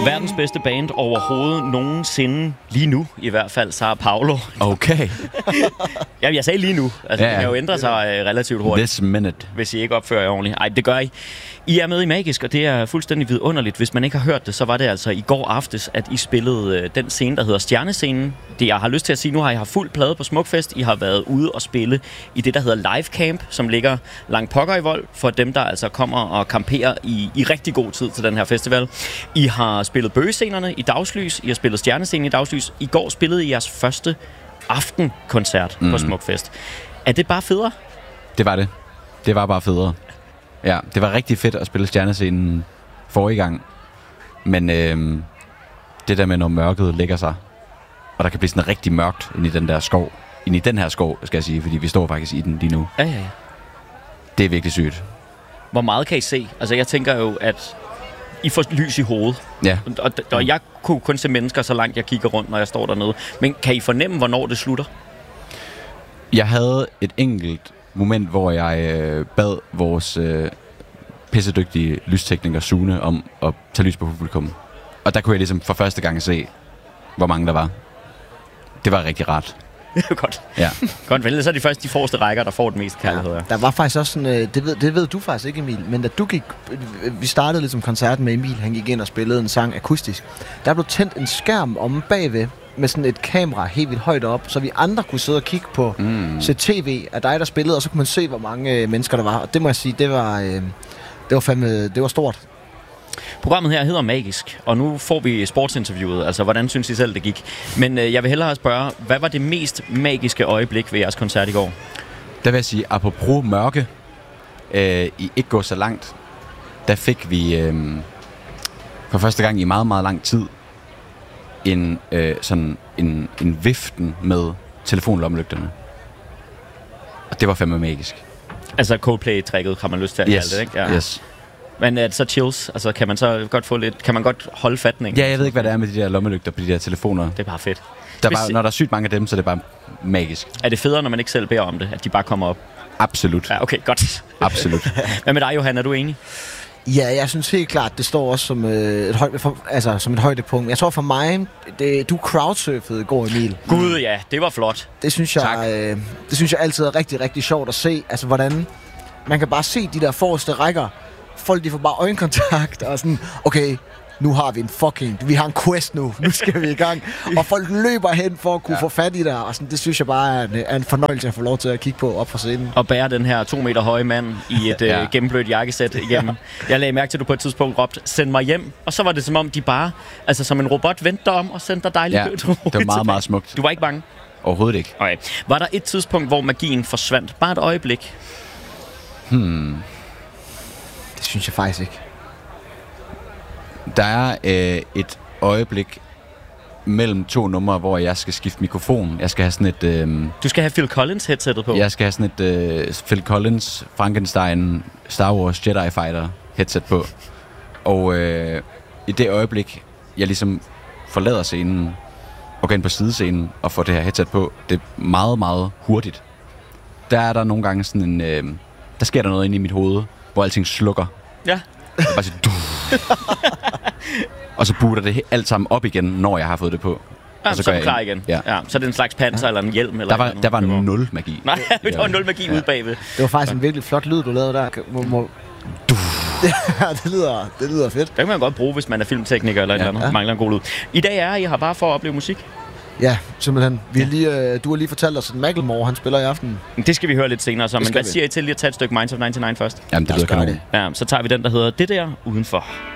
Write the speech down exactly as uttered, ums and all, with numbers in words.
Verdens bedste band overhovedet nogensinde. Lige nu i hvert fald, Sao Paulo. Okay. Ja, jeg sagde lige nu. Altså, ja, det kan jo ændre sig øh, relativt hurtigt. This minute. Hvis I ikke opfører jer ordentligt. Ej, det gør I. I er med i Magisk, og det er fuldstændig vidunderligt. Hvis man ikke har hørt det, så var det altså i går aftes, at I spillede øh, den scene, der hedder Stjernescenen. Det, jeg har lyst til at sige, nu har I haft fuld plade på Smukfest. I har været ude og spille i det, der hedder Live Camp, som ligger langt pokker i Vold, for dem, der altså kommer og camperer i, i rigtig god tid til den her festival. I har spillet bøgescenerne i dagslys. I har spillet Stjernescenen i dagslys. I går spillede I jeres første aftenkoncert mm. på Smukfest. Er det bare federe? Det var det. Det var bare federe. Ja, det var rigtig fedt at spille Stjernescenen forrige gang. Men øh, det der med, når mørket lægger sig, og der kan blive sådan rigtig mørkt ind i den der skov. Ind i den her skov, skal jeg sige, fordi vi står faktisk i den lige nu. Ja, ja, ja. Det er virkelig sygt. Hvor meget kan I se? Altså, jeg tænker jo, at I får lys i hovedet. Ja. Og, og jeg kunne kun se mennesker, så langt jeg kigger rundt, når jeg står dernede. Men kan I fornemme, hvornår det slutter? Jeg havde et enkelt moment, hvor jeg øh, bad vores øh, pissedygtige lystekniker Sune om at tage lys på publikum. Og der kunne jeg ligesom for første gang se, hvor mange der var. Det var rigtig rart. Godt. Ja. Godt, vel, så er de først de forreste rækker, der får den mest kærlighed. Ja. Der var faktisk også sådan, øh, det, ved, det ved du faktisk ikke, Emil, men da du gik, øh, vi startede ligesom koncerten med Emil, han gik ind og spillede en sang akustisk. Der blev tændt en skærm om bagved, med sådan et kamera helt vildt højt op, så vi andre kunne sidde og kigge på mm. se tv af dig, der spillede, og så kunne man se, hvor mange øh, mennesker der var. Og det må jeg sige, det var, øh, det var fandme, det var stort. Programmet her hedder Magisk, og nu får vi sportsinterviewet. Altså, hvordan synes I selv, det gik? Men øh, jeg vil hellere spørge, hvad var det mest magiske øjeblik ved jeres koncert i går? Der vil jeg sige, apropos mørke, øh, i ikke gå så langt, der fik vi øh, for første gang i meget, meget lang tid en, øh, sådan en, en viften med telefonlommelygterne. Og det var fandme magisk. Altså Coldplay-trækket, har man lyst til at yes. kalde det, ikke? Ja. Yes. Men er det så chills? Altså, kan man så godt få lidt... Kan man godt holde fatning? Ja, jeg ved ikke, hvad det er med de der lommelygter på de der telefoner. Det er bare fedt. Der bare, når der er sygt mange af dem, så er det bare magisk. Er det federe, når man ikke selv beder om det? At de bare kommer op? Absolut. Ja, okay, godt. Absolut. Hvad med dig, Johan? Er du enig? Ja, jeg synes helt klart, det står også som, øh, et, højde, for, altså, som et højdepunkt. Jeg tror for mig, det, du crowdsurfede i går, Emil. Gud ja, det var flot. Det synes jeg, øh, det synes jeg altid er rigtig, rigtig sjovt at se. Altså, hvordan man kan bare se de der forreste rækker. Folk, de får bare øjenkontakt og sådan, okay, nu har vi en fucking, vi har en quest nu, nu skal vi i gang. Og folk løber hen for at kunne ja. få fat i det, og sådan, det synes jeg bare er en, er en fornøjelse at få lov til at kigge på op fra scenen. Og bære den her to meter høje mand i et ja. øh, gennemblødt jakkesæt igennem. Ja. Jeg lagde mærke til, at du på et tidspunkt råbte, send mig hjem. Og så var det som om, de bare, altså som en robot, vendte om og sendte dig dejligt ja. blødt. Det var meget, meget smukt. Du var ikke bange? Overhovedet ikke. Okay. Var der et tidspunkt, hvor magien forsvandt? Bare et øjeblik? Hmm... Det synes jeg faktisk ikke. Der er øh, et øjeblik mellem to numre, hvor jeg skal skifte mikrofon. Jeg skal have sådan et... Øh, du skal have Phil Collins headsetet på? Jeg skal have sådan et øh, Phil Collins, Frankenstein, Star Wars, Jedi Fighter headset på. Og øh, i det øjeblik, jeg ligesom forlader scenen og går ind på sidescenen og får det her headset på, det er meget, meget hurtigt. Der er der nogle gange sådan en... Øh, der sker der noget inde i mit hoved, hvor alting slukker. Ja. Bare så, og så booter det alt sammen op igen, når jeg har fået det på. Ja, og så, så er jeg klar igen. Ja. Ja, så er det en slags panser ja. eller en hjelm? Eller der var, der var nul magi. Nej, der var nul magi ja. ude bagved. Det var faktisk ja. en virkelig flot lyd, du lavede der. Må, må... Ja, det lyder, det lyder fedt. Det kan man godt bruge, hvis man er filmtekniker eller ja. et eller andet. Ja. Mangler en god lyd. I dag er I her bare for at opleve musik? Ja, simpelthen. Vi ja. lige, øh, du har lige fortalt os, at Macklemore, han spiller i aften. Det skal vi høre lidt senere så, men hvad vi. siger I til lige at tage et stykke Minds of nioghalvfems først? Jamen, det lyder kanon. Ja, så tager vi den, der hedder Det der udenfor.